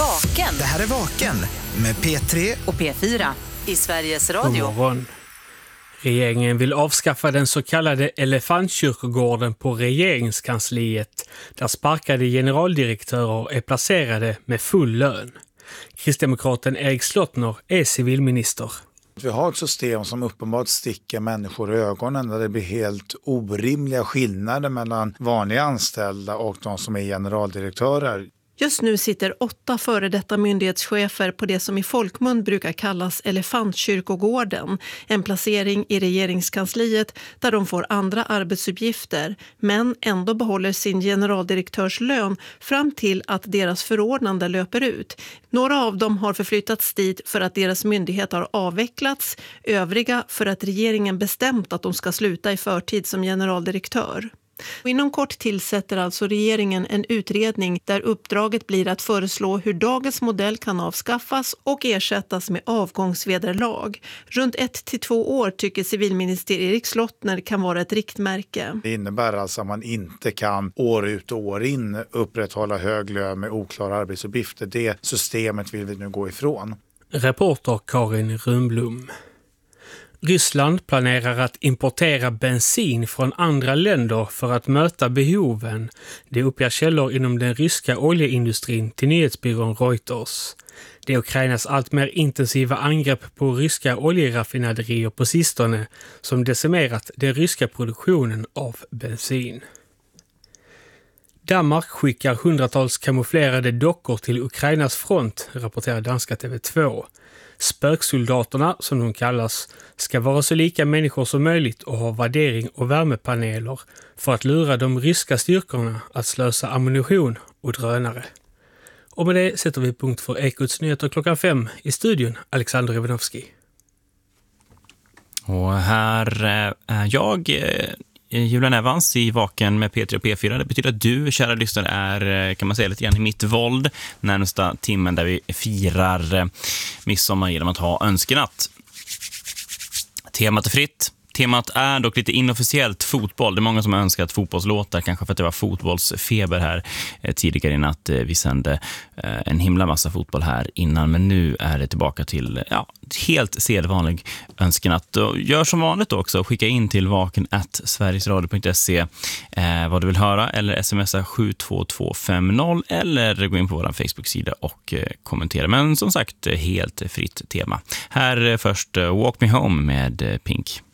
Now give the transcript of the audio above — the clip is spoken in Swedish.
Vaken. Det här är Vaken med P3 och P4 i Sveriges Radio. God morgon. Regeringen vill avskaffa den så kallade elefantkyrkogården på regeringskansliet, där sparkade generaldirektörer är placerade med full lön. Kristdemokraten Erik Slottner är civilminister. Vi har ett system som uppenbart sticker människor i ögonen, där det blir helt orimliga skillnader mellan vanliga anställda och de som är generaldirektörer. Just nu sitter 8 före detta myndighetschefer på det som i folkmun brukar kallas elefantkyrkogården, en placering i regeringskansliet där de får andra arbetsuppgifter men ändå behåller sin generaldirektörslön fram till att deras förordnande löper ut. Några av dem har förflyttats dit för att deras myndighet har avvecklats, övriga för att regeringen bestämt att de ska sluta i förtid som generaldirektör. Och inom kort tillsätter alltså regeringen en utredning där uppdraget blir att föreslå hur dagens modell kan avskaffas och ersättas med avgångsvederlag. Runt 1 till 2 år tycker civilminister Erik Slottner kan vara ett riktmärke. Det innebär alltså att man inte kan år ut och år in upprätthålla hög lön med oklara arbetsuppgifter. Det systemet vill vi nu gå ifrån. Reporter Karin Rundblom. Ryssland planerar att importera bensin från andra länder för att möta behoven. Det uppger källor inom den ryska oljeindustrin till nyhetsbyrån Reuters. Det är Ukrainas allt mer intensiva angrepp på ryska oljeraffinaderier på sistone som decimerat den ryska produktionen av bensin. Danmark skickar hundratals kamouflerade dockor till Ukrainas front, rapporterar danska TV2. Spöksoldaterna, som de kallas, ska vara så lika människor som möjligt och ha värdering och värmepaneler för att lura de ryska styrkorna att slösa ammunition och drönare. Och med det sätter vi punkt för Ekots nyheter klockan 5 i studion, Alexander Ivanovski. Och här är jag, Julian Evans, i Vaken med P3 och P4. Det betyder att du, kära lyssnare, är, kan man säga, lite grann i mitt våld närmsta timmen där vi firar midsommar genom att ha önskenatt. Temat är fritt. Temat är dock lite inofficiellt fotboll. Det är många som har önskat fotbollslåtar, kanske för att det var fotbollsfeber här tidigare i natt. Vi sände en himla massa fotboll här innan, men nu är det tillbaka till helt sedvanlig önskenatt. Och gör som vanligt också, skicka in till vaken@sverigesradio.se vad du vill höra, eller smsa 72250 eller gå in på vår Facebook-sida och kommentera. Men som sagt, helt fritt tema. Här först Walk Me Home med Pink.